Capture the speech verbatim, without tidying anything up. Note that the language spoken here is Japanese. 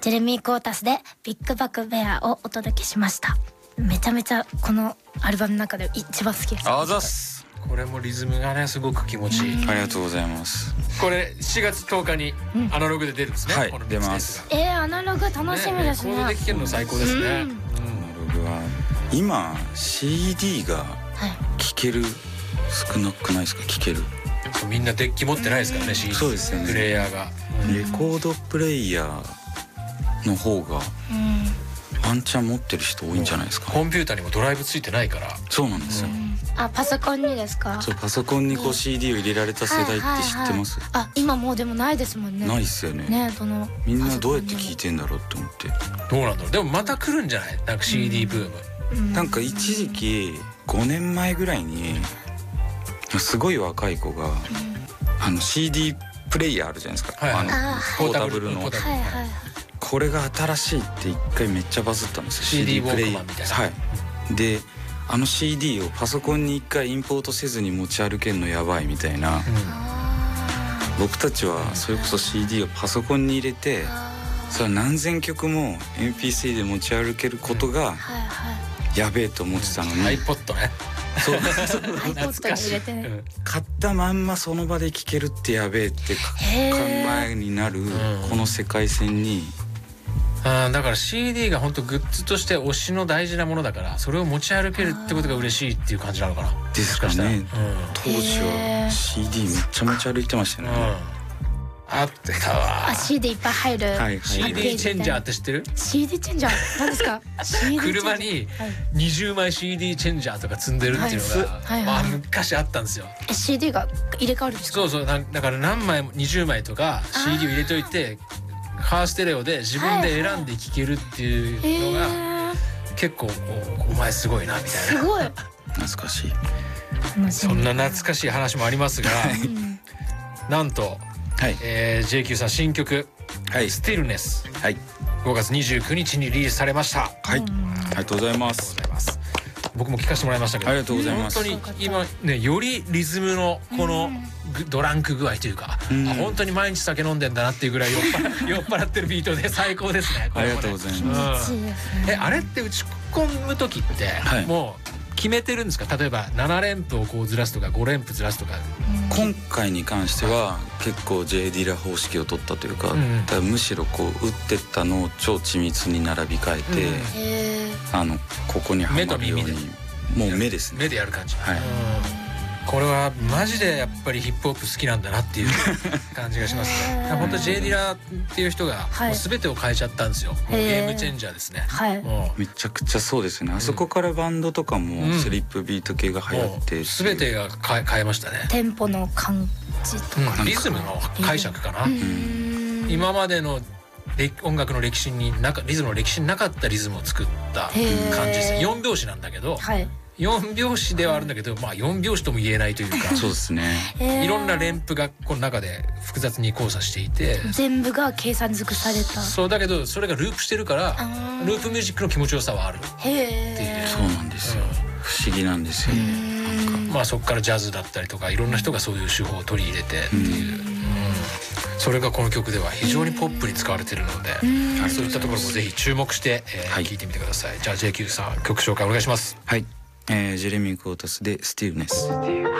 ジェレミー・コータスでビッグバックベアをお届けしました。めちゃめちゃこのアルバムの中で一番好きです。 あざっす。これもリズムがねすごく気持ちいい。 ありがとうございます。 これしちがつとおかにアナログで出るんですね、 うん、はいこの出ます。 えー、アナログ楽しみですね。 ね、コードで聴けるの最高ですね、うん、 アナログは今 シーディー が聴ける、はい、少なくないですか。聴けるみんなデッキ持ってないですからね、 シーディーそうですよね。 プレイヤーが、 うん、レコードプレイヤーの方がワンチャン持ってる人多いんじゃないですか。 コンピューターにもドライブついてないから。 そうなんですよ、うん、 あパソコンにですか。 そうパソコンにこう シーディー を入れられた世代って知ってます？ はいはいはい、あ今もうでもないですもんね。 ないっすよね。 ねどのみんなどうやって聞いてんだろうって思って。 どうなんだろう。でもまた来るんじゃない、なんか シーディー ブーム、 うん、 なんか一時期ごねんまえぐらいにすごい若い子が、うん、あの シーディー プレイヤーあるじゃないですか、はいはい、あのポータブルの、はいはい、これが新しいって一回めっちゃバズったんですよ。 シーディー プレイヤーみたいな、 はい、であの シーディー をパソコンに一回インポートせずに持ち歩けるのやばいみたいな、うん、僕たちはそれこそ シーディー をパソコンに入れてそれは何千曲も エムピースリー で持ち歩けることがやべえと思ってたのに、 うん、iPod ねそう懐かしい。 買ったまんまその場で聴けるってやべえって考えになるこの世界線に、 あだから シーディー が本当グッズとして推しの大事なものだからそれを持ち歩けるってことが嬉しいっていう感じなのかな。 ですかね、うん、当時は シーディー めっちゃ持ち歩いてましたね、うんあってたわ。 あ シーディー いっぱい入る、はいはい、 シーディー チェンジャーって知ってる？ シーディー チェンジャー何ですか？ 車ににじゅうまい シーディー チェンジャーとか積んでるっていうのが、はいまあ、昔あったんですよ。 え シーディー が入れ替わるんですか？ そうそうだから何枚もにじゅうまいとか シーディー を入れといてカーステレオで自分で選んで聴けるっていうのが、はいはい、結構 お, お前すごいなみたいな。 すごい懐かしい。 そんな懐かしい話もありますがなんとはいえー、ジェイキュー さん新曲「はい、スティルネス」はい、ごがつにじゅうくにちにリリースされました。 はい、ありがとうございます。 僕も聴かせてもらいましたけど、 ありがとうございます。 本当に今ねよりリズムのこのドランク具合というか、うん、あ本当に毎日酒飲んでんだなっていうぐらい酔っ払, 酔っ払ってるビートで最高ですね。 ありがとうございます、 うん、えあれって打ち込む時って、はい、もう決めてるんですか？例えばなな連符をこうずらすとかご連符ずらすとか。 今回に関しては結構 J ディラ方式を取ったというか、うん、だからむしろこう打ってったのを超緻密に並び替えて、うん、あのここにはまるようにもう目ですね。 目でやる感じ、はい、 うん、 これはマジでやっぱりヒップホップ好きなんだなっていう感じがしますね。本当 J ディラっていう人がもう全てを変えちゃったんですよ。もうゲームチェンジャーですね、はい、もうめちゃくちゃそうですね。あそこからバンドとかもスリップビート系が流行って、 うん、全てが変え、変えましたね。 テンポの感じとか、 うん、リズムの解釈かな、うん、今までの音楽の歴史になかリズムの歴史になかったリズムを作った感じですね。よん拍子なんだけど、はい、よん拍子ではあるんだけど、まあよん拍子とも言えないというかそうですね。 いろんな連符がこの中で複雑に交差していて全部が計算づくされた。 そうだけどそれがループしてるからループミュージックの気持ちよさはあるっていう。 そうなんですよ、うん、不思議なんですよね。なんかまあそこからジャズだったりとかいろんな人がそういう手法を取り入れてっていう、うん、それがこの曲では非常にポップに使われているので、そういったところもぜひ注目して、えーはい、聴いてみてください。じゃあ ジェイキュー さん曲紹介お願いします。 はい、えー、ジェレミー・コータスでスティルネス。